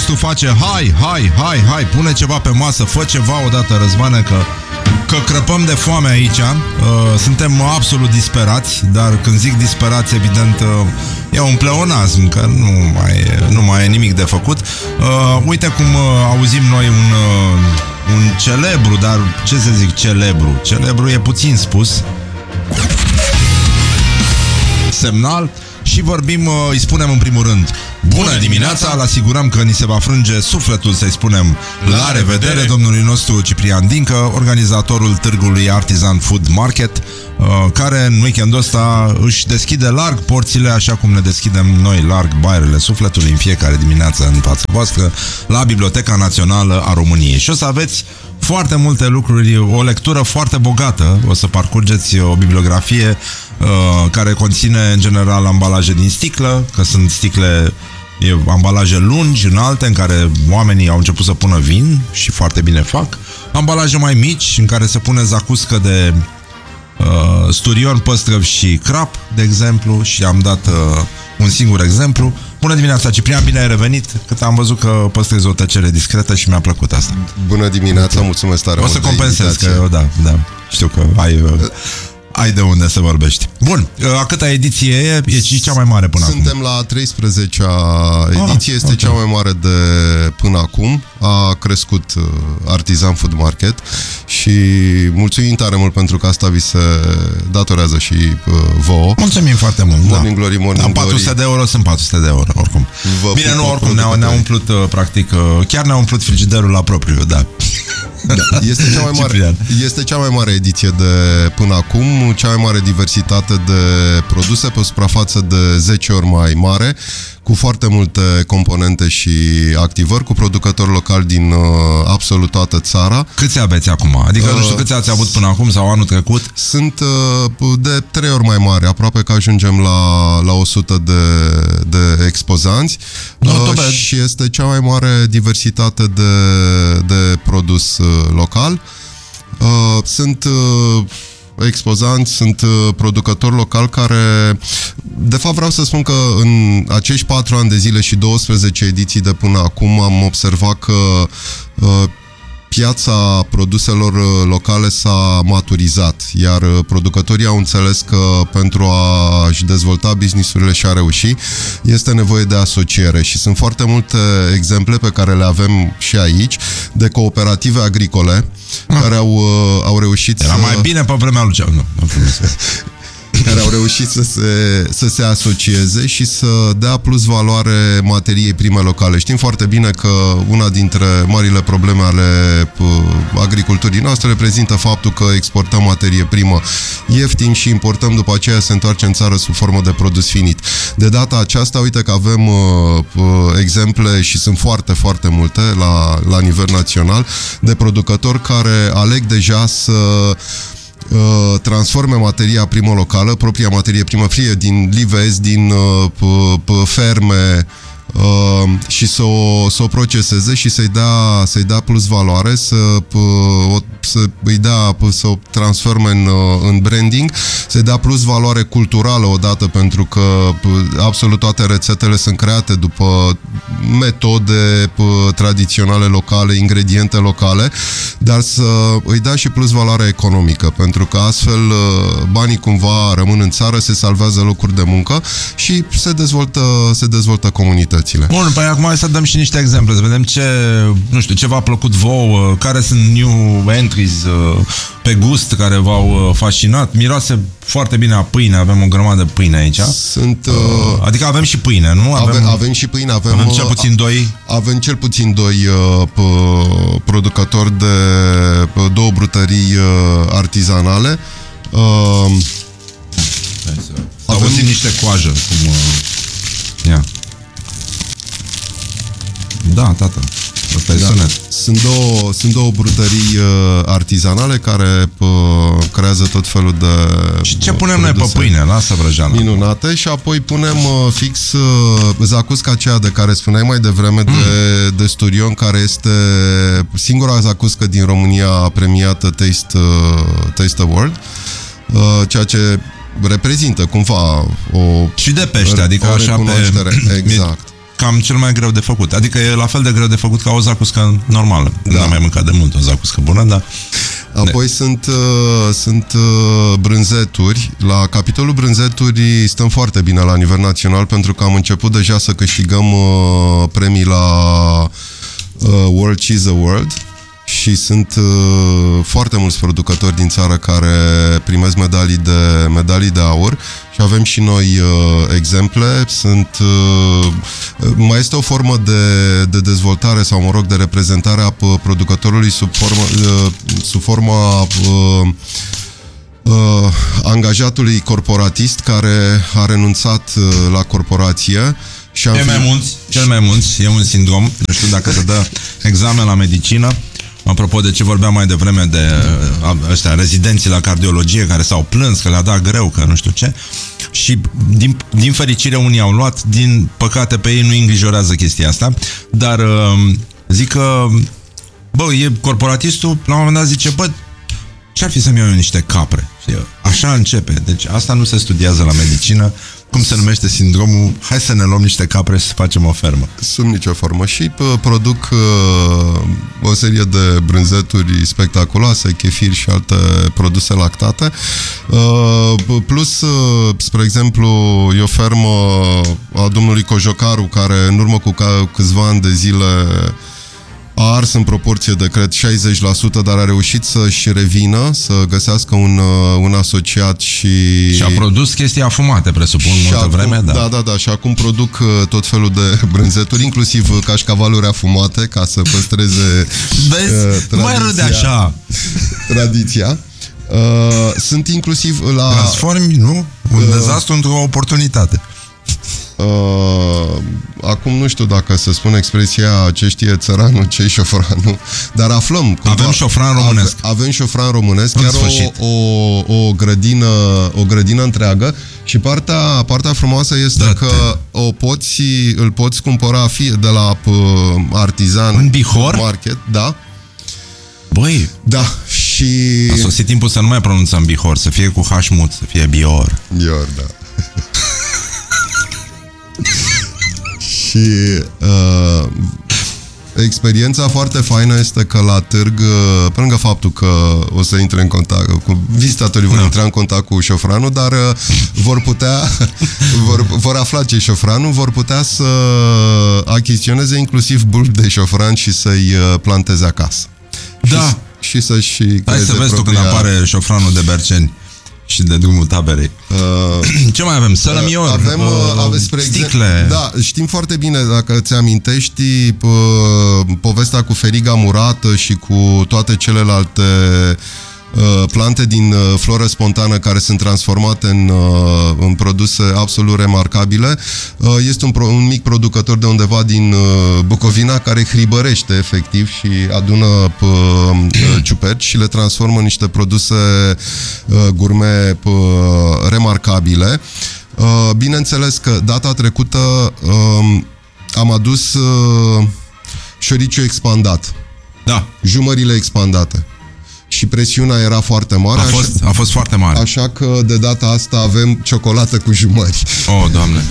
nostru face hai, pune ceva pe masă, fă ceva odată, Răzvane, că crăpăm de foame aici. Suntem absolut disperați, dar când zic disperați, evident, e un pleonasm, că nu mai e nimic de făcut. Uite cum auzim noi un celebru, dar ce să zic celebru? Celebru e puțin spus. Semnal. Și vorbim, îi spunem în primul rând bună dimineața, îl asigurăm că ni se va frânge sufletul să-i spunem la revedere domnului nostru Ciprian Dincă, organizatorul târgului Artisan Food Market, care în weekendul ăsta își deschide larg porțile, așa cum ne deschidem noi larg baierele sufletului în fiecare dimineață în fața voastră la Biblioteca Națională a României. Și o să aveți foarte multe lucruri, o lectură foarte bogată. O să parcurgeți o bibliografie care conține în general ambalaje din sticlă, că sunt sticle, ambalaje lungi, înalte, în care oamenii au început să pună vin și foarte bine fac. Ambalaje mai mici, în care se pune zacuscă de sturion, păstrăv și crap, de exemplu, și am dat un singur exemplu. Bună dimineața, Ciprian, bine ai revenit, că am văzut că păstrezi o tăcere discretă și mi-a plăcut asta. Bună dimineața, mulțumesc tare mult. O să compensez, că da, știu că ai de unde să vorbești. Bun, a câta ediție e? E cea mai mare până acum. Suntem la 13-a ediție, este cea mai mare de până acum. A crescut Artisan Food Market și mulțumim tare mult pentru că asta vi se datorează și vouă. Mulțumim foarte mult. Morning Glory, Morning Glory. 400 de euro sunt 400 de euro, oricum. Bine, nu, oricum ne-a umplut, practic, chiar ne-a umplut frigiderul la propriu, da. Da, este cea mai mare ediție de până acum, cea mai mare diversitate de produse pe o suprafață de 10 ori mai mare, cu foarte multe componente și activări, cu producători locali din absolut toată țara. Câți aveți acum? Adică nu știu câți ați avut până acum sau anul trecut? Sunt de 3 ori mai mari, aproape că ajungem la 100 de expozanți. Și este cea mai mare diversitate de produs local. Sunt expozanți, sunt producători locali care, de fapt vreau să spun că în acești 4 ani de zile și 12 ediții de până acum am observat că piața produselor locale s-a maturizat, iar producătorii au înțeles că pentru a-și dezvolta business-urile și a reuși, este nevoie de asociere și sunt foarte multe exemple pe care le avem și aici, de cooperative agricole care au reușit Era mai bine pe vremea lui Ceau. care au reușit să se asocieze și să dea plus valoare materiei prime locale. Știm foarte bine că una dintre marile probleme ale agriculturii noastre reprezintă faptul că exportăm materie primă ieftin și importăm după aceea, se întoarce în țară sub formă de produs finit. De data aceasta, uite că avem exemple și sunt foarte, foarte multe la nivel național de producători care aleg deja să transforme materia primă locală, propria materie primă, fie din livezi, din ferme, și să o proceseze și să-i dea plus valoare, să o transforme în branding, să-i dea plus valoare culturală odată, pentru că absolut toate rețetele sunt create după metode tradiționale locale, ingrediente locale, dar să îi dea și plus valoare economică, pentru că astfel banii cumva rămân în țară, se salvează locuri de muncă și se dezvoltă comunitățile. Bun, păi acum hai să dăm și niște exemple, să vedem ce v-a plăcut vouă, care sunt new entries pe gust care v-au fascinat. Miroase foarte bine a pâine, avem o grămadă de pâine aici. Adică avem și pâine, nu? Avem și pâine, avem cel puțin 2. Avem cel puțin 2 producători de 2 brutării artizanale. Avem niște coajă, cum... Ia. Da, tata. Asta e sunet. Sunt două brutării artizanale care creează tot felul de... Și ce punem noi pe pâine? Lasă vrăjeala. Minunate. Și apoi punem fix zacusca aceea de care spuneai mai devreme, de sturion, care este singura zacuscă din România premiată Taste Award, ceea ce reprezintă cumva o... Și de pește, adică așa recunoaștere. Exact. cam cel mai greu de făcut. Adică e la fel de greu de făcut ca o zacuscă normală. Da. N-am mai mâncat de mult o zacuscă bună, dar... Apoi sunt brânzeturi. La capitolul brânzeturi stăm foarte bine la nivel național, pentru că am început deja să câștigăm premii la World Cheese Award și sunt foarte mulți producători din țară care primesc medalii de aur și avem și noi exemple. Mai este o formă de dezvoltare sau, mă rog, de reprezentare a producătorului sub forma angajatului corporatist care a renunțat la corporație. Cel mai mulți, e un sindrom, nu știu dacă se dă examen la medicină, apropo de ce vorbeam mai devreme de ăștia, rezidenții la cardiologie care s-au plâns că le-a dat greu, că nu știu ce, și din fericire unii au luat, din păcate pe ei nu îngrijorează chestia asta, dar zic că e corporatistul, la un moment dat zice, ce-ar fi să-mi iau eu niște capre? Așa începe. Deci asta nu se studiază la medicină. Cum se numește sindromul? Hai să ne luăm niște capre să facem o fermă. Sub nicio formă. Și produc o serie de brânzeturi spectaculoase, chefiri și alte produse lactate. Plus, spre exemplu, e o fermă a domnului Cojocaru, care în urmă cu câțiva ani de zile a ars în proporție de, cred, 60%, dar a reușit să-și revină, să găsească un asociat și a produs chestii afumate, presupun, multă vreme, da. Da, și acum produc tot felul de brânzeturi, inclusiv cașcavaluri afumate, ca să păstreze Vezi? Nu mai râde așa! Tradiția. Sunt inclusiv la... Transformi, nu? Un dezastru într-o oportunitate. Acum nu știu dacă să spun expresia ce știe țăranul, ce-i șofranul, dar aflăm. Avem șofran românesc. Avem șofran românesc, chiar o grădină întreagă și partea frumoasă este că îl poți cumpăra fie de la artizan în Bihor? Market, da. Băi, da, și a sosit timpul să nu mai pronunțăm Bihor, să fie cu H mut, să fie Bihor. Bihor, da. Și experiența foarte faină este că la târg, pe lângă faptul că o să intre în contact cu vizitatorii, vor intra în contact cu șofranul, dar vor putea vor afla ce e șofranul, vor putea să achiziționeze inclusiv bulbi de șofran și să-i planteze acasă. Da. Și să-și hai să vezi tu când apare șofranul de Berceni și de drumul taberei. Ce mai avem? Sălămior, sticle. Da, știm foarte bine, dacă ți amintești povestea cu feriga murată și cu toate celelalte plante din floră spontană care sunt transformate în produse absolut remarcabile. Este un mic producător de undeva din Bucovina care hribărește efectiv și adună ciuperci și le transformă în niște produse gourmet remarcabile. Bineînțeles că data trecută am adus șoriciul expandat. Da. Jumările expandate. Și presiunea era foarte mare. A fost foarte mare. Așa că de data asta avem ciocolată cu jumări. Oh, Doamne!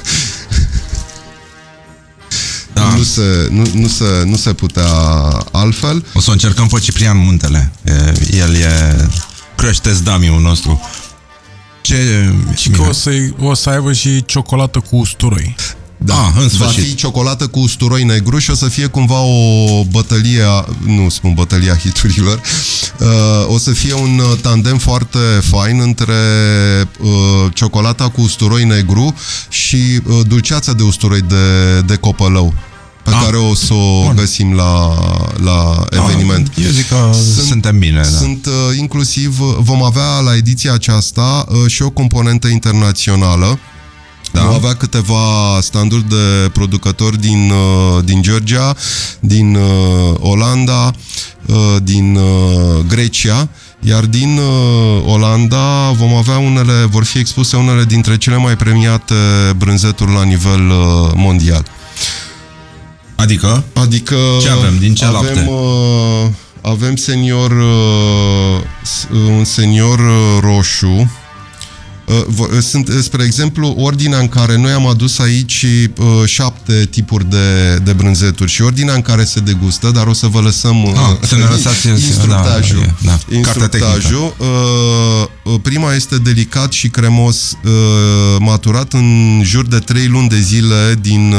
Da. Nu se putea altfel. O să încercăm pe Ciprian Muntele. El e creșteți damiul nostru. Și că o să aibă și ciocolată cu usturoi. Da, va fi ciocolată cu usturoi negru și o să fie cumva o bătălie, nu spun bătălia hiturilor, o să fie un tandem foarte fain între ciocolata cu usturoi negru și dulceața de usturoi de copălău, pe care o să o găsim la eveniment. Eu zic că suntem bine. Sunt inclusiv, vom avea la ediția aceasta și o componentă internațională. Da. Vom avea câteva standuri de producători din Georgia, din Olanda, din Grecia, iar din Olanda vor fi expuse unele dintre cele mai premiate brânzeturi la nivel mondial. Adică ce avem? Din ce lapte? Avem un senior roșu Sunt, spre exemplu, ordinea în care noi am adus aici 7 tipuri de brânzeturi și ordinea în care se degustă, dar o să vă lăsăm să ne lăsați instructajul. Instructajul. Prima este delicat și cremos, maturat în jur de 3 luni de zile din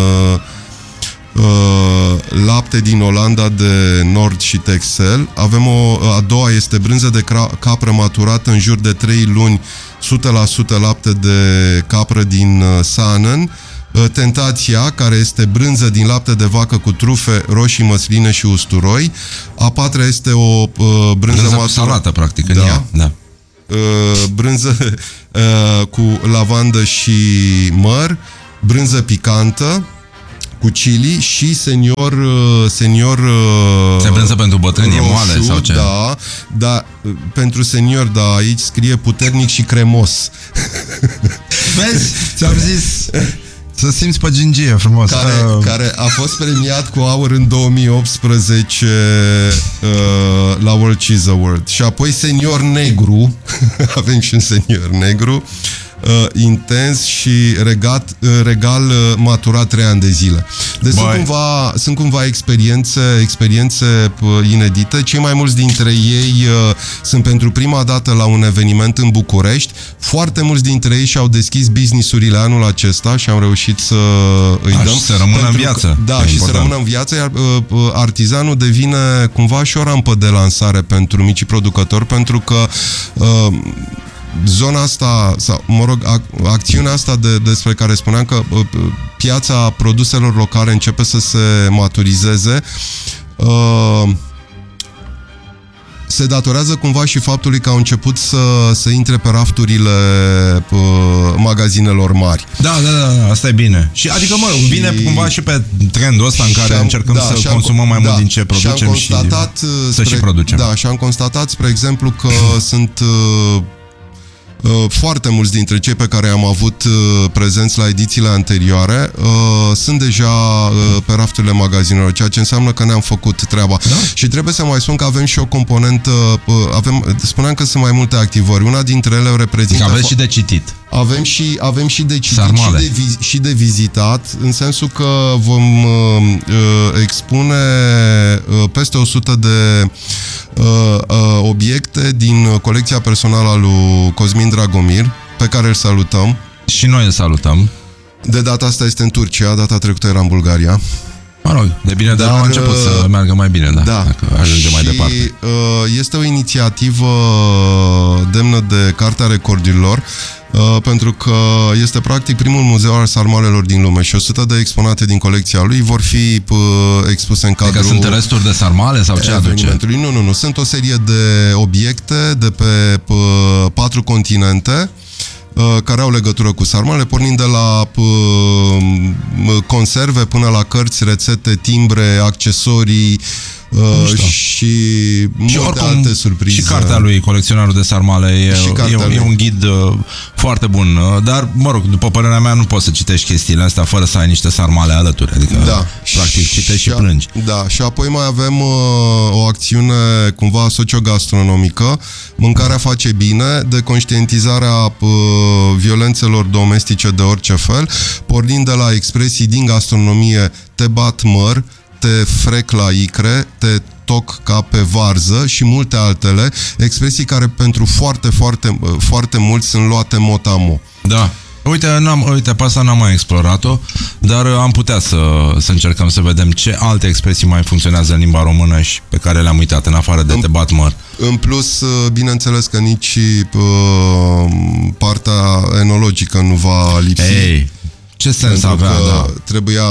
lapte din Olanda de Nord și Texel. Avem a doua este brânză de capră maturată în jur de 3 luni, 100% lapte de capră din Saanen. Tentația, care este brânză din lapte de vacă cu trufe, roșii, măsline și usturoi. A patra este o brânză maturată, salată, practic, în ea. Da. Brânză cu lavandă și măr, brânză picantă cu chili și senior se brânză pentru bătrâni, e moale sau ce? Da, pentru senior, da, aici scrie puternic și cremos. Vezi? Ți-am zis să simți pe gingie frumos. Care a fost premiat cu aur în 2018 la World Cheese Award. Și apoi senior negru, avem și un senior negru, intens și regal maturat 3 ani de zile. Deci sunt cumva experiențe inedite. Cei mai mulți dintre ei sunt pentru prima dată la un eveniment în București. Foarte mulți dintre ei și-au deschis business-urile anul acesta și am reușit să îi dăm. Și să rămână în viață. Să rămână în viață, iar artizanul devine cumva și o rampă de lansare pentru micii producători, pentru că zona asta, sau, mă rog, acțiunea asta despre care spuneam că piața produselor locale începe să se maturizeze, se datorează cumva și faptului că au început să intre pe rafturile magazinelor mari. Da, asta e bine. Și adică, vine cumva și pe trendul ăsta în care încercăm să consumăm mai mult din ce producem și să și producem. Da, și am constatat, spre exemplu, că sunt foarte mulți dintre cei pe care am avut prezenți la edițiile anterioare sunt deja pe rafturile magazinelor, ceea ce înseamnă că ne-am făcut treaba. Da? Și trebuie să mai spun că avem și o componentă, spuneam că sunt mai multe activări, una dintre ele o reprezintă... Aveți și de citit. Avem și de citit și de vizitat, în sensul că vom expune peste 100 de obiecte din colecția personală a lui Cosmin Dragomir, pe care îl salutăm. Și noi îl salutăm. De data asta este în Turcia, data trecută era în Bulgaria. Mă rog, de bine de rău a început să meargă mai bine, dacă ajunge mai departe. Este o inițiativă demnă de Cartea Recordurilor, pentru că este practic primul muzeu al sarmalelor din lume și 100 de exponate din colecția lui vor fi expuse în cadrul... Adică sunt resturi de sarmale sau ce aduce? Nu. Sunt o serie de obiecte de pe 4 continente care au legătură cu sarmale, pornind de la conserve până la cărți, rețete, timbre, accesorii și multe alte surprize. Și cartea lui, Colecționarul de sarmale, e un ghid foarte bun, dar, mă rog, după părerea mea, nu poți să citești chestiile astea fără să ai niște sarmale alături, adică practic citești și plângi. Da, și apoi mai avem o acțiune cumva sociogastronomică, Mâncarea face bine, de conștientizarea violențelor domestice de orice fel, pornind de la expresii din gastronomie: te bat măr, te frec la icre, te toc ca pe varză și multe altele, expresii care pentru foarte mulți sunt luate mot-a-mot. Da. Uite, pe asta n-am mai explorat-o, dar am putea să încercăm să vedem ce alte expresii mai funcționează în limba română și pe care le-am uitat, în afară de te bat măr. În plus, bineînțeles că nici partea enologică nu va lipsi. Ei, ce sens avea, trebuia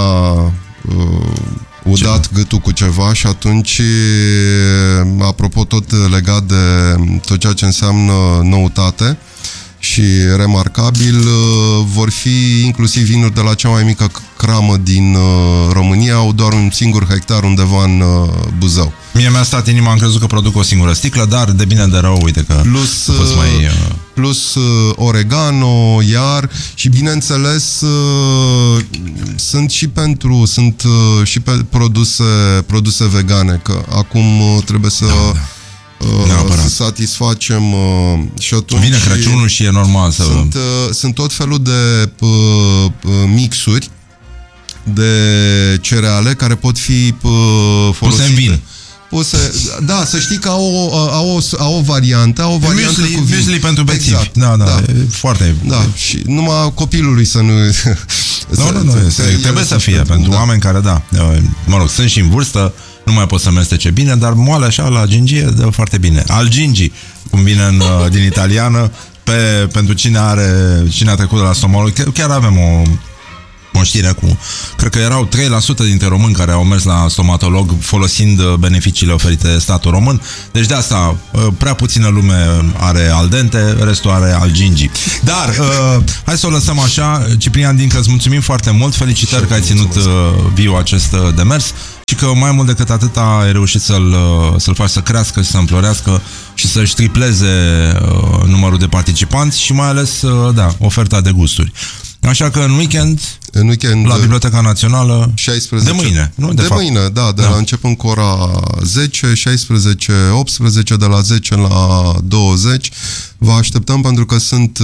udat gâtul cu ceva și atunci, apropo, tot legat de tot ceea ce înseamnă noutate și remarcabil, vor fi inclusiv vinuri de la cea mai mică cramă din România, au doar un singur hectar undeva în Buzău. Mie mi-a stat inima, am crezut că produc o singură sticlă, dar de bine de rău, uite că plus oregano, iar și bineînțeles sunt și pe produse vegane, că acum trebuie să să satisfacem și atunci... Vine Crăciunul și e normal să... Sunt tot felul de mixuri de cereale care pot fi folosite. Puse în vin. Da, să știi că au o variantă, muesli pentru bețivi. Exact, da. E foarte... Da, și numai copilului să nu... Nu, trebuie să fie pentru oameni care, mă rog, sunt și în vârstă, nu mai pot să mestece bine, dar moale așa la gingie dă foarte bine. Algingi, cum vine din italiană, pentru cine a trecut de la stomac. Chiar avem o știre cu... Cred că erau 3% dintre români care au mers la stomatolog folosind beneficiile oferite de statul român. Deci de asta prea puțină lume are al dente, restul are al gingii. Dar hai să o lăsăm așa. Ciprian Dincă, îți mulțumim foarte mult. Felicitări că ai ținut viu acest demers și că mai mult decât atât ai reușit să-l faci să crească și să înflorească și să-și tripleze numărul de participanți și mai ales, oferta de gusturi. Așa că în weekend la Biblioteca Națională 16, de mâine, nu? De mâine, la începând cu ora 10, 16, 18, de la 10 la 20. Vă așteptăm pentru că sunt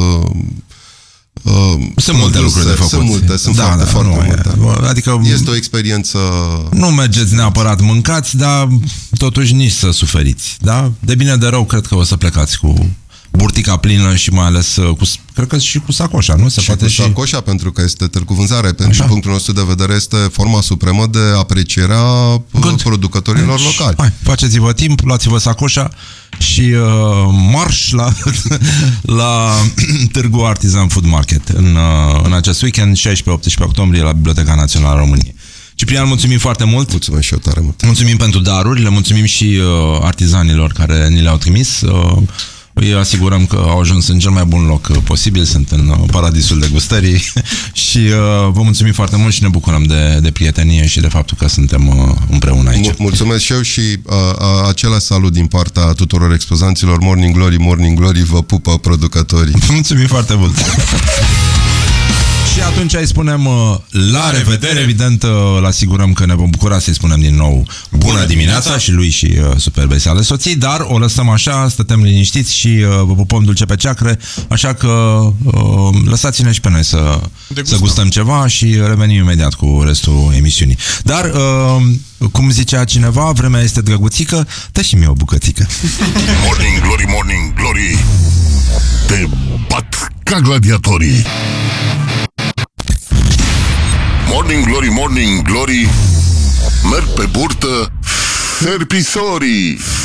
multe lucruri de făcut. Sunt foarte multe. Adică este o experiență... Nu mergeți neapărat mâncați, dar totuși nici să suferiți. Da? De bine de rău, cred că o să plecați cu burtica plină și mai ales cred că și cu sacoșa, nu? Se poate și sacoșa, pentru că este târgu vânzare. Din punctul nostru de vedere este forma supremă de apreciere a producătorilor locali. Hai, faceți-vă timp, luați-vă sacoșa și marș la Târgu Artisan Food Market în acest weekend, 16-18 octombrie, la Biblioteca Națională a României. Ciprian, mulțumim foarte mult. Mulțumesc și eu tare mult. Mulțumim pentru daruri, le mulțumim și artizanilor care ni le-au trimis. Îi asigurăm că au ajuns în cel mai bun loc posibil, sunt în paradisul degustării și vă mulțumim foarte mult și ne bucurăm de prietenie și de faptul că suntem împreună aici. Mulțumesc și eu și acela salut din partea tuturor expozanților. Morning Glory, Morning Glory, vă pupă producătorii. Mulțumim foarte mult! Și atunci îi spunem la revedere. Evident, îl asigurăm că ne vom bucura să-i spunem din nou bună dimineața și lui și superbei sale soții, dar o lăsăm așa, stătem liniștiți și vă pupăm dulce pe ceacre, așa că lăsați-ne și pe noi să gustăm ceva și revenim imediat cu restul emisiunii. Dar, cum zicea cineva, vremea este drăguțică, dă și mie o bucățică. Morning Glory, Morning Glory, te bat ca gladiatorii. Morning Glory, Morning Glory, merg pe burtă serpisorii.